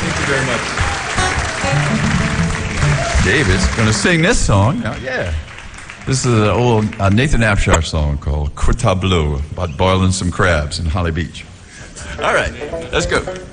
Thank you very much. David's going to sing this song. Now, yeah. This is an old Nathan Abshire song called Tableau about boiling some crabs in Holly Beach. All right, let's go.